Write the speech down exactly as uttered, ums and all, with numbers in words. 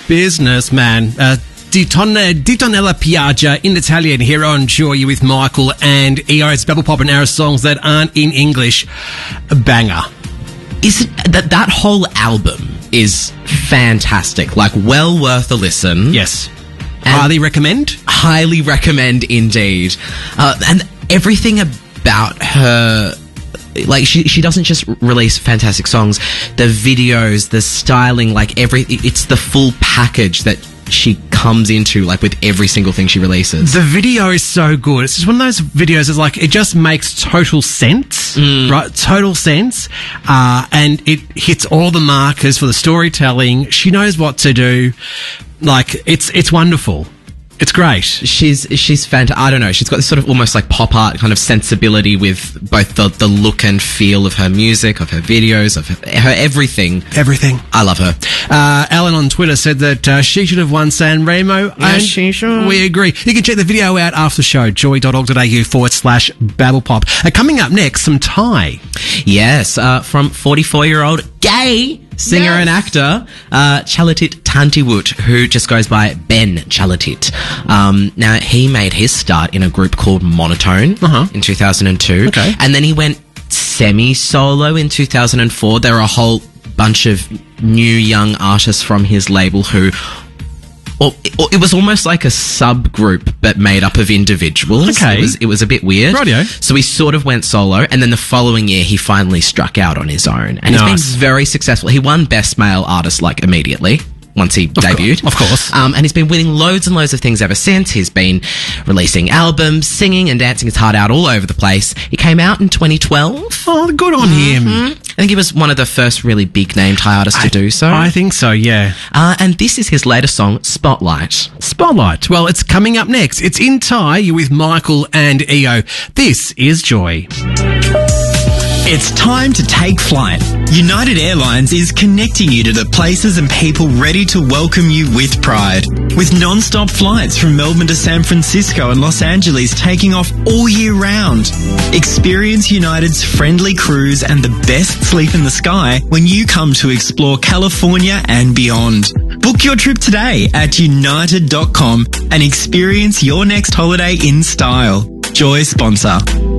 business, man. Uh, Di Tonne- Di Tonella Piaggia in Italian here on Joy with Michael and E O. It's Bubble Pop and Arrow songs that aren't in English. A banger. Is it, that that whole album is fantastic. Like, well worth a listen. Yes. Highly recommend? Highly recommend indeed. Uh, and everything about her... Like, she she doesn't just release fantastic songs. The videos, the styling, like, every... It's the full package that she comes into, like, with every single thing she releases. The video is so good. It's just one of those videos that's like, it just makes total sense, mm. right? Total sense. Uh, and it hits all the markers for the storytelling. She knows what to do. Like, it's it's wonderful. It's great. She's she's fantastic. I don't know. She's got this sort of almost like pop art kind of sensibility with both the, the look and feel of her music, of her videos, of her, her everything. Everything. I love her. Uh, Alan on Twitter said that uh, she should have won San Remo. Yeah, and she should. We agree. You can check the video out after the show, joy.org.au forward slash babblepop. Uh, coming up next, some Thai. Yes, uh, from forty-four-year-old gay singer yes. and actor, uh, Chalatit Tantiwoot, who just goes by Ben Chalatit. Um, now, he made his start in a group called Monotone uh-huh. in two thousand two. Okay. And then he went semi-solo in two thousand four. There are a whole bunch of new young artists from his label who... Or it was almost like a subgroup, but made up of individuals. Okay. It was, it was a bit weird. Rightio. So he sort of went solo, and then the following year, he finally struck out on his own. And Nice. he's been very successful. He won Best Male Artist, like, immediately, once he Of debuted. course. Of course. Um, and he's been winning loads and loads of things ever since. He's been releasing albums, singing and dancing his heart out all over the place. He came out in twenty twelve. Oh, good on Mm-hmm. him. I think he was one of the first really big name Thai artists to I, do so. I think so, yeah. Uh, and this is his latest song, Spotlight. Spotlight. Well, it's coming up next. It's in Thai. You're with Michael and E O. This is Joy. It's time to take flight. United Airlines is connecting you to the places and people ready to welcome you with pride. With non-stop flights from Melbourne to San Francisco and Los Angeles taking off all year round. Experience United's friendly crews and the best sleep in the sky when you come to explore California and beyond. Book your trip today at united dot com and experience your next holiday in style. Joy sponsor.